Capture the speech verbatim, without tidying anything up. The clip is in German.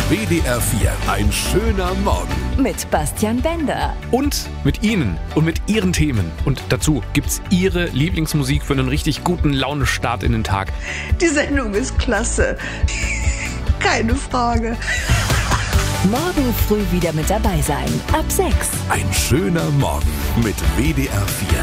W D R vier, ein schöner Morgen. Mit Bastian Bender. Und mit Ihnen und mit Ihren Themen. Und dazu gibt's Ihre Lieblingsmusik für einen richtig guten Launestart in den Tag. Die Sendung ist klasse. Keine Frage. Morgen früh wieder mit dabei sein. Ab sechs. Ein schöner Morgen mit W D R vier.